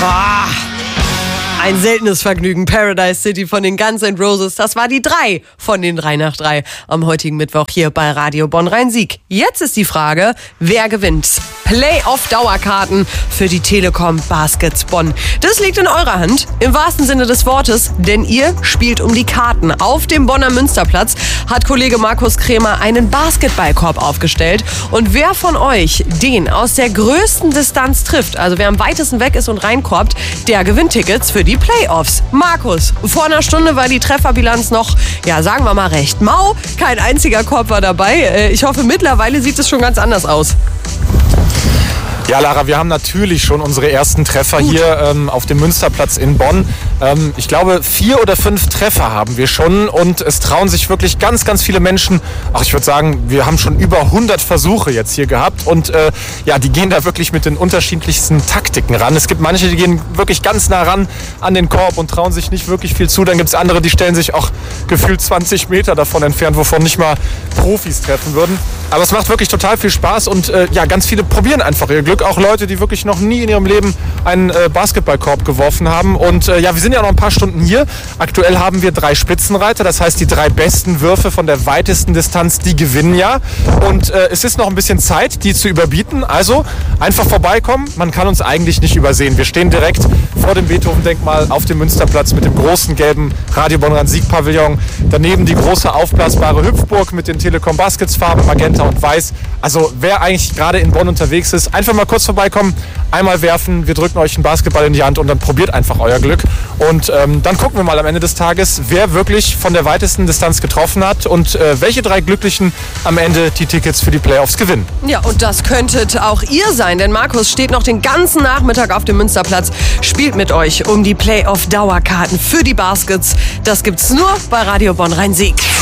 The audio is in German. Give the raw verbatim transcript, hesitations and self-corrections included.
Ah, ein seltenes Vergnügen. Paradise City von den Guns N' Roses. Das war die drei von den drei nach drei am heutigen Mittwoch hier bei Radio Bonn-Rhein-Sieg. Jetzt ist die Frage, wer gewinnt? Playoff-Dauerkarten für die Telekom Baskets Bonn. Das liegt in eurer Hand, im wahrsten Sinne des Wortes, denn ihr spielt um die Karten. Auf dem Bonner Münsterplatz hat Kollege Markus Krämer einen Basketballkorb aufgestellt. Und wer von euch den aus der größten Distanz trifft, also wer am weitesten weg ist und reinkorbt, der gewinnt Tickets für die Playoffs. Markus, vor einer Stunde war die Trefferbilanz noch, ja, sagen wir mal recht mau. Kein einziger Korb war dabei. Ich hoffe, mittlerweile sieht es schon ganz anders aus. Ja, Lara, wir haben natürlich schon unsere ersten Treffer Gut. hier ähm, auf dem Münsterplatz in Bonn. Ähm, ich glaube, vier oder fünf Treffer haben wir schon und es trauen sich wirklich ganz, ganz viele Menschen. Ach, ich würde sagen, wir haben schon über hundert Versuche jetzt hier gehabt und äh, ja, die gehen da wirklich mit den unterschiedlichsten Taktiken ran. Es gibt manche, die gehen wirklich ganz nah ran an den Korb und trauen sich nicht wirklich viel zu. Dann gibt es andere, die stellen sich auch gefühlt zwanzig Meter davon entfernt, wovon nicht mal Profis treffen würden. Aber es macht wirklich total viel Spaß und äh, ja, ganz viele probieren einfach ihr Glück. Auch Leute, die wirklich noch nie in ihrem Leben einen äh, Basketballkorb geworfen haben. Und äh, ja, wir sind ja noch ein paar Stunden hier. Aktuell haben wir drei Spitzenreiter. Das heißt, die drei besten Würfe von der weitesten Distanz, die gewinnen ja. Und äh, es ist noch ein bisschen Zeit, die zu überbieten. Also einfach vorbeikommen. Man kann uns eigentlich nicht übersehen. Wir stehen direkt vor dem Beethoven-Denkmal auf dem Münsterplatz mit dem großen gelben Radio Bonn-Rhein-Sieg-Pavillon. Daneben die große aufblasbare Hüpfburg mit den Telekom Baskets-Farben Magenta und Weiß. Also wer eigentlich gerade in Bonn unterwegs ist, einfach mal kurz vorbeikommen, einmal werfen, wir drücken euch einen Basketball in die Hand und dann probiert einfach euer Glück. Und ähm, dann gucken wir mal am Ende des Tages, wer wirklich von der weitesten Distanz getroffen hat und äh, welche drei Glücklichen am Ende die Tickets für die Playoffs gewinnen. Ja, und das könntet auch ihr sein, denn Markus steht noch den ganzen Nachmittag auf dem Münsterplatz, spielt mit euch um die Playoff-Dauerkarten für die Baskets. Das gibt's nur bei Radio Bonn-Rhein-Sieg.